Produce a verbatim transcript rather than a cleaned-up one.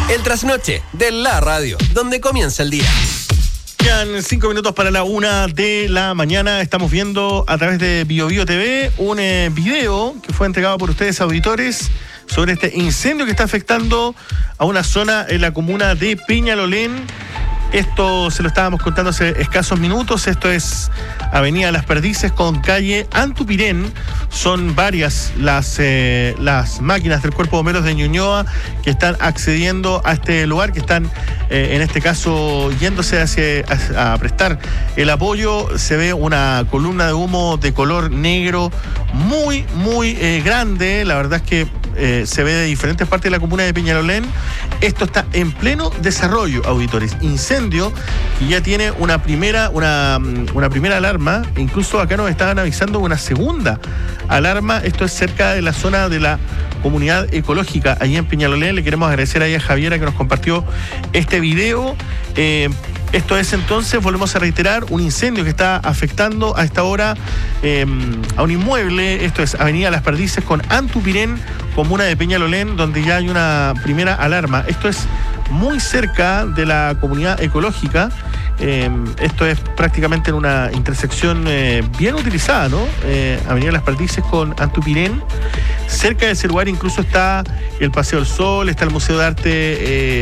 El trasnoche de la radio, donde comienza el día. Quedan cinco minutos para la una de la mañana. Estamos viendo a través de BioBio T V un eh, video que fue entregado por ustedes, auditores, sobre este incendio que está afectando a una zona en la comuna de Peñalolén. Esto se lo estábamos contando hace escasos minutos. Esto es Avenida Las Perdices con calle Antupirén. Son varias las, eh, las máquinas del Cuerpo de Bomberos de Ñuñoa que están accediendo a este lugar, que están eh, en este caso yéndose hacia, a, a prestar el apoyo. Se ve una columna de humo de color negro muy, muy eh, grande. La verdad es que eh, se ve de diferentes partes de la comuna de Peñalolén. Esto está en pleno desarrollo, auditores. Incendio que ya tiene una primera, una, una primera alarma. Incluso acá nos estaban avisando una segunda alarma. Esto es cerca de la zona de la comunidad ecológica allí en Peñalolén. Le queremos agradecer ahí a Javiera que nos compartió este video. Eh, Esto es entonces, volvemos a reiterar, un incendio que está afectando a esta hora eh, a un inmueble. Esto es Avenida Las Perdices con Antupirén, comuna de Peñalolén, donde ya hay una primera alarma. Esto es muy cerca de la comunidad ecológica. Eh, esto es prácticamente en una intersección eh, bien utilizada, ¿no? Eh, Avenida Las Perdices con Antupirén. Cerca de ese lugar incluso está el Paseo del Sol, está el Museo de Arte eh,